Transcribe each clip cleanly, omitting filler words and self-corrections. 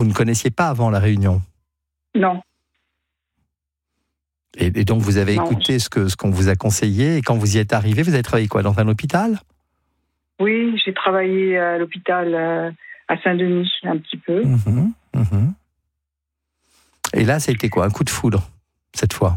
ne connaissiez pas avant La Réunion? Non. Et donc vous avez écouté ce qu'on vous a conseillé, et quand vous y êtes arrivé, vous avez travaillé quoi, dans un hôpital? Oui, j'ai travaillé à l'hôpital à Saint-Denis un petit peu. Et là, ça a été quoi, un coup de foudre, cette fois?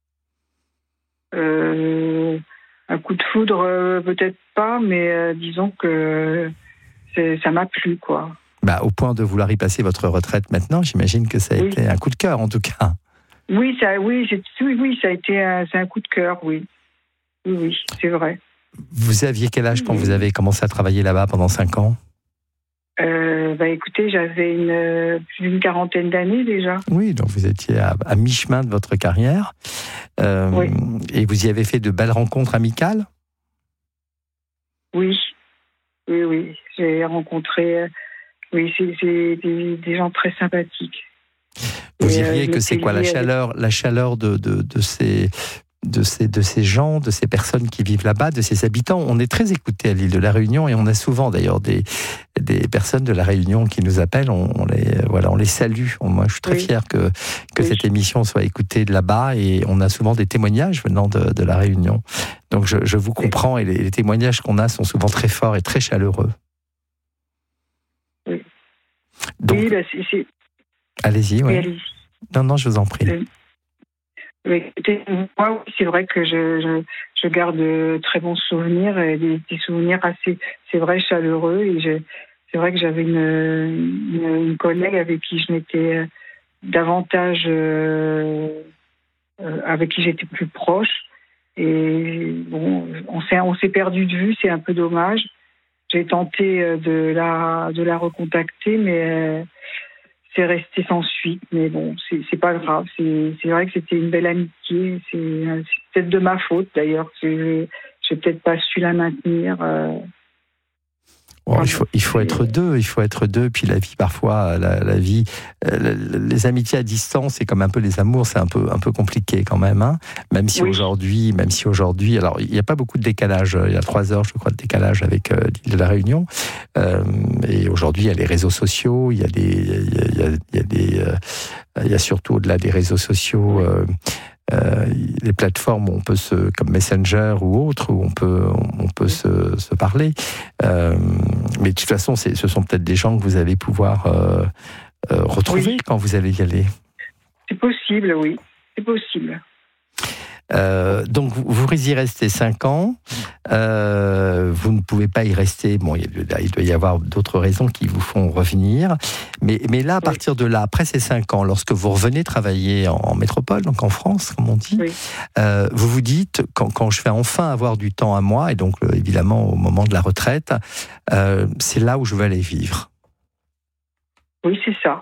Un coup de foudre, peut-être pas, mais disons que ça m'a plu, quoi. Au point de vouloir y passer votre retraite maintenant, j'imagine que ça a été un coup de cœur, en tout cas. Oui, ça a été c'est un coup de cœur, oui. Oui, c'est vrai. Vous aviez quel âge quand vous avez commencé à travailler là-bas pendant 5 ans? Écoutez, j'avais plus d'une quarantaine d'années déjà. Oui, donc vous étiez à mi-chemin de votre carrière. Oui. Et vous y avez fait de belles rencontres amicales? Oui. J'ai rencontré c'est des gens très sympathiques. Vous diriez que c'est quoi la chaleur de ces gens, de ces personnes qui vivent là-bas, de ces habitants? On est très écoutés à l'île de la Réunion, et on a souvent d'ailleurs des personnes de la Réunion qui nous appellent. On les salue. Moi, je suis très fier que cette émission soit écoutée de là-bas, et on a souvent des témoignages venant de la Réunion. Donc je vous comprends, et les témoignages qu'on a sont souvent très forts et très chaleureux. Oui. Donc, allez-y, oui. Allez-y. Non, je vous en prie. Écoutez, moi, c'est vrai que je garde de très bons souvenirs, et des souvenirs assez, c'est vrai, chaleureux. Et c'est vrai que j'avais une collègue avec qui je m'étais davantage, avec qui j'étais plus proche. Et bon, on s'est perdu de vue, c'est un peu dommage. J'ai tenté de la recontacter, mais c'est resté sans suite. Mais bon, c'est pas grave. C'est vrai que c'était une belle amitié. C'est peut-être de ma faute d'ailleurs. J'ai peut-être pas su la maintenir. Il faut être deux. Puis la vie, parfois, la vie, les amitiés à distance, c'est comme un peu les amours, c'est un peu compliqué quand même. Hein, même si aujourd'hui, alors il n'y a pas beaucoup de décalage. Il y a 3 heures, je crois, de décalage avec l'île de la Réunion. Et aujourd'hui, il y a les réseaux sociaux, il y a surtout au-delà des réseaux sociaux. Les plateformes où on peut comme Messenger ou autres, où on peut se parler. Mais de toute façon, ce sont peut-être des gens que vous allez pouvoir retrouver quand vous allez y aller. C'est possible, oui. C'est possible. Donc vous y restez 5 ans. Vous ne pouvez pas y rester. Bon, il doit y avoir d'autres raisons qui vous font revenir. Mais là, à partir de là, après ces 5 ans, lorsque vous revenez travailler en métropole, donc en France, comme on dit, vous vous dites, quand je vais enfin avoir du temps à moi, et donc évidemment au moment de la retraite, c'est là où je vais aller vivre. Oui, c'est ça.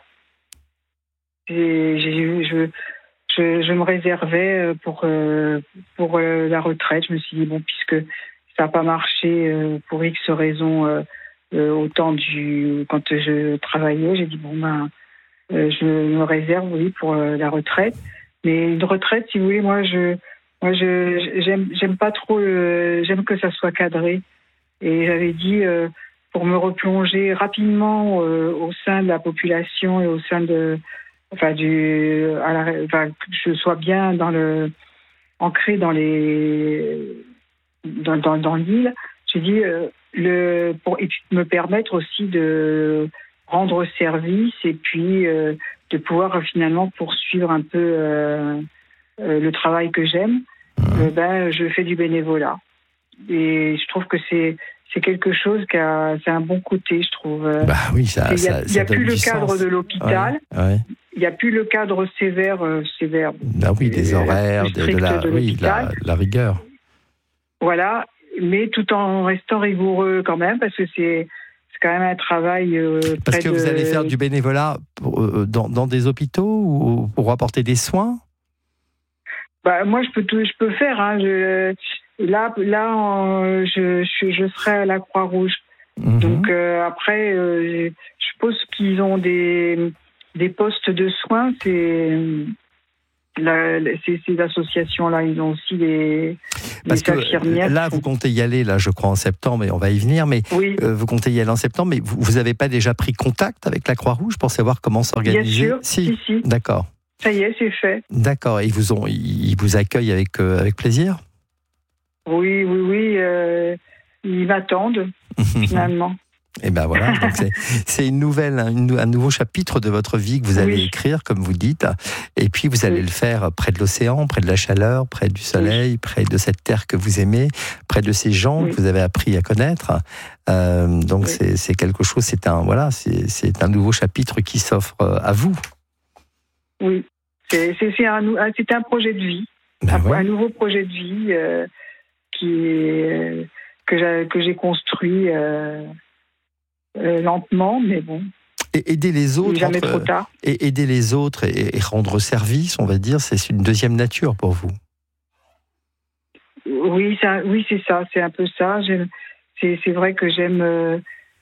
Je me réservais pour la retraite. Je me suis dit, bon, puisque ça n'a pas marché pour X raisons au temps quand je travaillais, j'ai dit, bon, je me réserve, oui, pour la retraite. Mais une retraite, si vous voulez, j'aime pas trop, j'aime que ça soit cadré. Et j'avais dit, pour me replonger rapidement au sein de la population et au sein de... que je sois bien ancré dans l'île. J'ai dit et puis me permettre aussi de rendre service, et puis de pouvoir finalement poursuivre un peu le travail que j'aime. Je fais du bénévolat, et je trouve que c'est quelque chose c'est un bon côté, je trouve. Oui, il n'y a plus le cadre de l'hôpital. Ouais. Il n'y a plus le cadre sévère. Des horaires, de la rigueur. Voilà, mais tout en restant rigoureux quand même, parce que c'est quand même un travail. Parce que vous allez faire du bénévolat dans des hôpitaux ou pour apporter des soins? Moi, je peux faire. Hein, je serai à la Croix-Rouge. Donc après, je suppose qu'ils ont des postes de soins. ces associations-là, ils ont aussi des infirmières. Là, vous comptez y aller, là, je crois, en septembre, et on va y venir, mais oui. Vous comptez y aller en septembre, mais vous n'avez pas déjà pris contact avec la Croix-Rouge pour savoir comment s'organiser? Bien sûr, si. D'accord. Ça y est, c'est fait. D'accord, et ils vous accueillent avec plaisir? Oui, ils m'attendent, finalement. Et ben voilà, donc c'est une nouvelle, un nouveau chapitre de votre vie que vous allez écrire, comme vous dites, et puis vous allez le faire près de l'océan, près de la chaleur, près du soleil, près de cette terre que vous aimez, près de ces gens que vous avez appris à connaître. Donc c'est quelque chose, c'est un nouveau chapitre qui s'offre à vous. Oui, c'est un projet de vie, un nouveau projet de vie que j'ai construit. Lentement, mais bon. Et aider les autres, jamais trop tard. Et aider les autres et rendre service, on va dire, c'est une deuxième nature pour vous. Oui, c'est ça, c'est un peu ça. C'est vrai que j'aime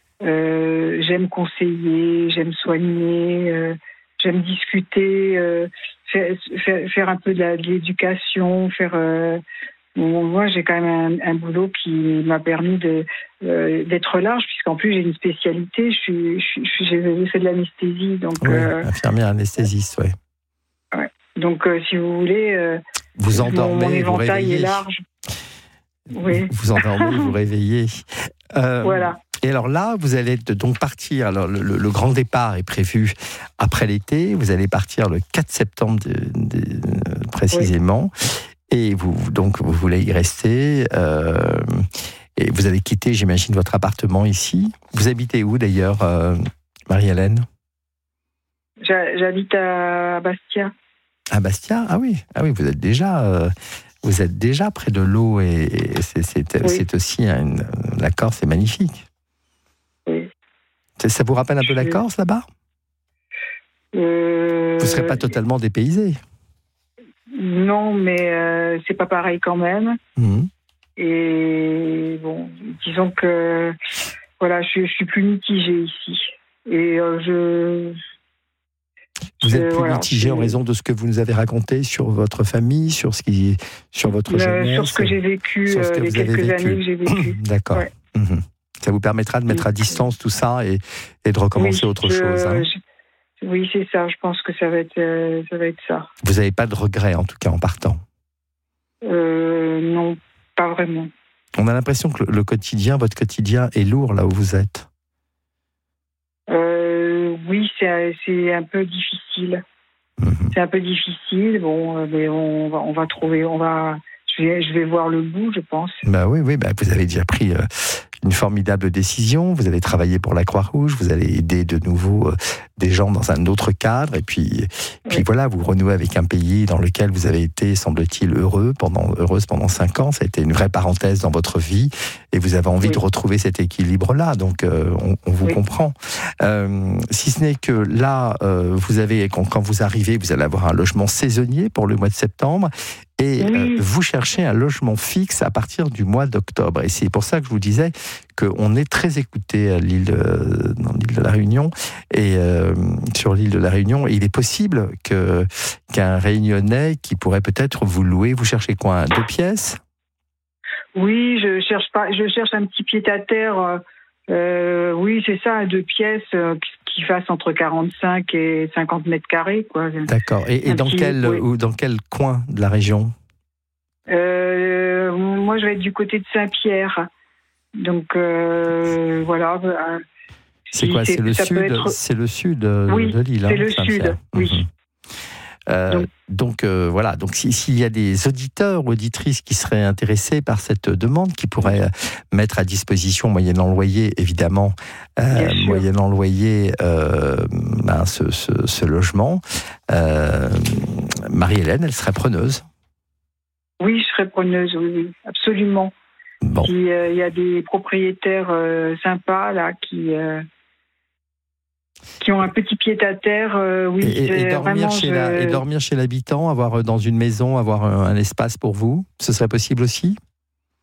conseiller, j'aime soigner, j'aime discuter, faire un peu de l'éducation, moi, j'ai quand même un boulot qui m'a permis d'être large, puisqu'en plus j'ai une spécialité. J'ai fait de l'anesthésie, donc. Infirmière anesthésiste, oui. Ouais. Donc, si vous voulez, vous endormez, mon éventail vous réveillez. est large. Oui. Vous endormez, vous réveillez. Voilà. Et alors là, vous allez donc partir. Alors le grand départ est prévu après l'été. Vous allez partir le 4 septembre précisément. Oui. Et vous voulez y rester, et vous allez quitter, j'imagine, votre appartement ici. Vous habitez où d'ailleurs, Marie-Hélène? J'habite à Bastia. À Bastia? Ah oui, vous êtes déjà près de l'eau, et c'est aussi la Corse, c'est magnifique. Oui. Ça vous rappelle un peu la Corse là-bas? Vous ne serez pas totalement dépaysé? Non, mais c'est pas pareil quand même. Mmh. Et bon, disons que voilà, je suis plus mitigée ici. Et vous êtes plus mitigée en raison de ce que vous nous avez raconté sur votre famille, sur votre jeunesse, sur ce que j'ai vécu, les quelques années que j'ai vécues. D'accord. Ouais. Mmh. Ça vous permettra de mettre à distance tout ça et de recommencer autre chose. Hein. Oui, c'est ça. Je pense que ça va être ça. Vous n'avez pas de regrets, en tout cas, en partant? Non, pas vraiment. On a l'impression que votre quotidien est lourd là où vous êtes. Oui, c'est un peu difficile. C'est un peu difficile. Bon, mais on va trouver. Je vais voir le bout, je pense. Bah oui, vous avez déjà pris une formidable décision. Vous allez travailler pour la Croix-Rouge, vous allez aider de nouveau des gens dans un autre cadre, et puis voilà, vous renouez avec un pays dans lequel vous avez été, semble-t-il, heureuse pendant 5 ans. Ça a été une vraie parenthèse dans votre vie, et vous avez envie de retrouver cet équilibre-là. Donc, on vous comprend. Si ce n'est que là, quand vous arrivez, vous allez avoir un logement saisonnier pour le mois de septembre. Et vous cherchez un logement fixe à partir du mois d'octobre. Et c'est pour ça que je vous disais qu'on est très écouté dans l'île de la Réunion. Et sur l'île de la Réunion, il est possible qu'un Réunionnais qui pourrait peut-être vous louer, vous cherchez quoi, 2 pièces? Oui, je cherche un petit pied-à-terre. Oui, c'est ça, 2 pièces qui fassent entre 45 et 50 mètres carrés, quoi. D'accord. Et dans quel coin de la région? Moi, je vais être du côté de Saint-Pierre. Donc, voilà. C'est quoi? C'est le sud de l'île. C'est le sud, oui. Donc voilà, donc s'il y a des auditeurs ou auditrices qui seraient intéressés par cette demande, qui pourraient mettre à disposition, moyennant loyer évidemment, moyennant loyer ce logement, Marie-Hélène, elle serait preneuse? Oui, je serais preneuse, oui, absolument. Bon. Il y a des propriétaires sympas là qui ont un petit pied-à-terre, oui. Et dormir chez l'habitant, avoir dans une maison, avoir un espace pour vous, ce serait possible aussi?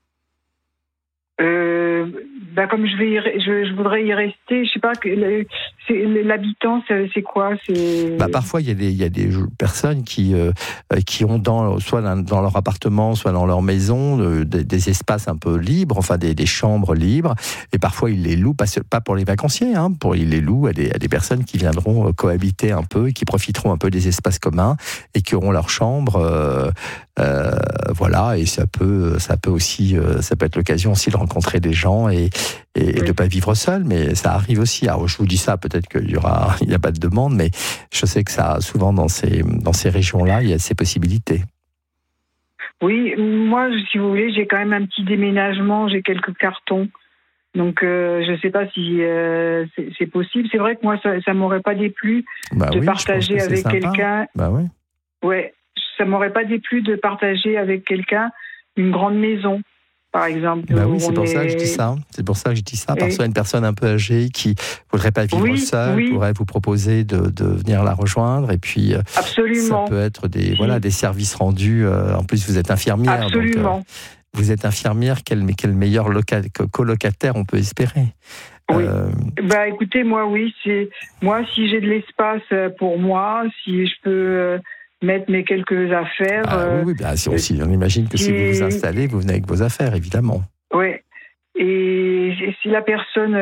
Comme je voudrais y rester, je sais pas, L'habitant, c'est quoi? Parfois, il y a des personnes qui ont soit dans leur appartement, soit dans leur maison, des espaces un peu libres, enfin des chambres libres. Et parfois, ils les louent, pas pour les vacanciers, ils les louent à des personnes qui viendront cohabiter un peu et qui profiteront un peu des espaces communs et qui auront leur chambre. Voilà, et ça peut aussi, ça peut être l'occasion aussi de rencontrer des gens et de ne pas vivre seul, mais ça arrive aussi. Alors, je vous dis ça, peut-être qu'il n'y a pas de demande, mais je sais que ça, souvent dans ces régions-là, il y a ces possibilités. Oui, moi, si vous voulez, j'ai quand même un petit déménagement, j'ai quelques cartons. Donc, je ne sais pas si c'est possible. C'est vrai que moi, ça m'aurait pas déplu de partager avec quelqu'un. Oui. Ouais, ça m'aurait pas déplu de partager avec quelqu'un une grande maison, par exemple. Oui, c'est pour ça que je dis ça. C'est pour ça que je dis ça. Parfois, une personne un peu âgée qui ne voudrait pas vivre seule pourrait vous proposer de venir la rejoindre. Et puis, absolument. Ça peut être des services rendus. En plus, vous êtes infirmière. Absolument. Donc, vous êtes infirmière. Quel meilleur colocataire on peut espérer? Oui. Écoutez, moi, si j'ai de l'espace pour moi, si je peux mettre mes quelques affaires. On imagine que si vous vous installez, vous venez avec vos affaires, évidemment. Oui. Et si la personne,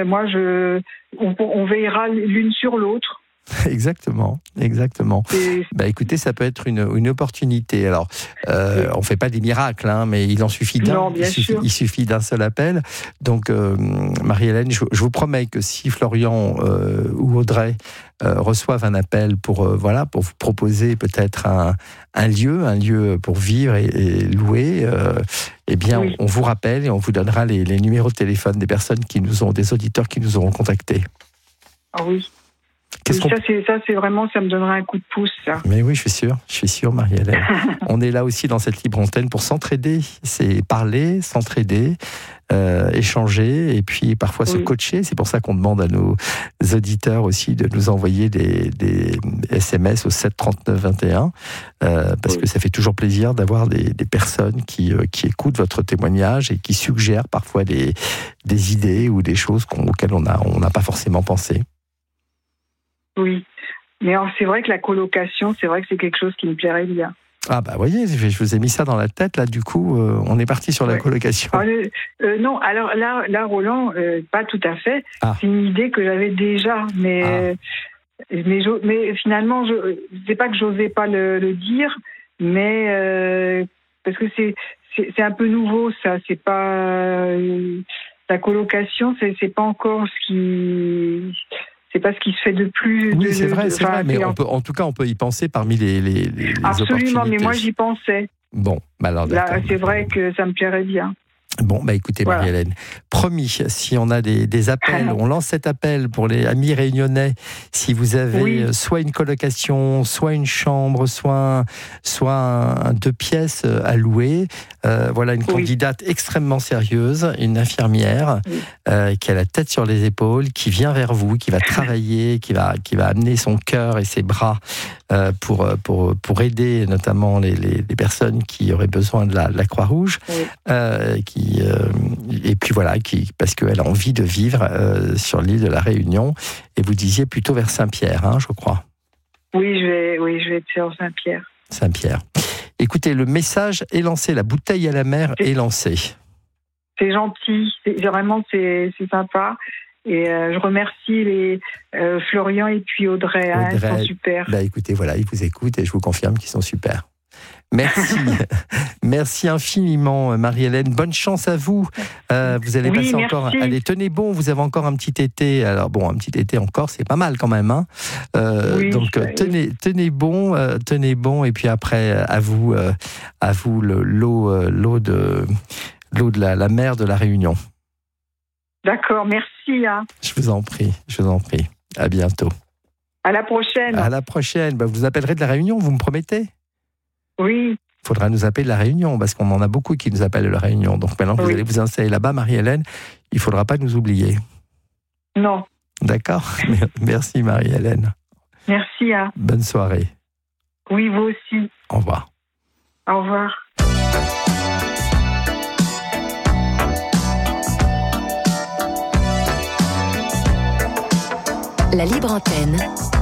on veillera l'une sur l'autre. Exactement. Écoutez, ça peut être une opportunité. Alors, on fait pas des miracles, mais il en suffit d'un. Non, Il suffit d'un seul appel. Donc, Marie-Hélène, je vous promets que si Florian ou Audrey reçoivent un appel pour vous proposer peut-être un lieu pour vivre et louer, on vous rappelle et on vous donnera les numéros de téléphone des auditeurs qui nous auront contactés. Ah oui. C'est vraiment, ça me donnera un coup de pouce, ça. Mais oui, je suis sûr, Marie-Hélène. On est là aussi dans cette libre antenne pour s'entraider. C'est parler, s'entraider, échanger et puis parfois se coacher. C'est pour ça qu'on demande à nos auditeurs aussi de nous envoyer des SMS au 7 39 21 parce que ça fait toujours plaisir d'avoir des personnes qui écoutent votre témoignage et qui suggèrent parfois des idées ou des choses auxquelles on n'a pas forcément pensé. Oui, mais c'est vrai que la colocation, c'est quelque chose qui me plairait bien. Voyez, je vous ai mis ça dans la tête, là, du coup, on est parti sur la colocation. Non, alors là, Roland, pas tout à fait. C'est une idée que j'avais déjà, mais finalement, c'est pas que j'osais pas le dire, mais parce que c'est un peu nouveau, ça, c'est pas... la colocation, c'est pas encore c'est pas ce qui se fait de plus. Oui, c'est vrai, mais en tout cas, on peut y penser parmi les absolument, mais moi, j'y pensais. Bon, alors d'accord. Là, c'est vrai que ça me plairait bien. Bon, écoutez, Marie-Hélène, promis, si on a des appels, on lance cet appel pour les amis réunionnais. Si vous avez soit une colocation, soit une chambre, soit un 2 pièces à louer, une candidate extrêmement sérieuse, une infirmière qui a la tête sur les épaules, qui vient vers vous, qui va travailler, qui va amener son cœur et ses bras pour aider notamment les personnes qui auraient besoin de la Croix-Rouge, et puis parce qu'elle a envie de vivre sur l'île de la Réunion. Et vous disiez plutôt vers Saint-Pierre, je crois. Oui, je vais être sur Saint-Pierre. Saint-Pierre. Écoutez, le message est lancé, la bouteille à la mer est lancée. C'est gentil, c'est sympa. Et je remercie Florian et puis Audrey, ils sont super. Écoutez, ils vous écoutent et je vous confirme qu'ils sont super. Merci. Merci infiniment, Marie-Hélène. Bonne chance à vous. Vous allez passer encore... Allez, tenez bon, vous avez encore un petit été. Alors un petit été encore, c'est pas mal quand même. Donc, tenez bon. Et puis après, à vous l'eau de la mer de la Réunion. D'accord, merci. Je vous en prie. À bientôt. À la prochaine. Vous appellerez de la Réunion, vous me promettez ? Oui. Il faudra nous appeler de la Réunion, parce qu'on en a beaucoup qui nous appellent de la Réunion. Donc maintenant que vous allez vous installer là-bas, Marie-Hélène, il ne faudra pas nous oublier. Non. D'accord. Merci, Marie-Hélène. Merci. Bonne soirée. Oui, vous aussi. Au revoir. Au revoir. La libre antenne,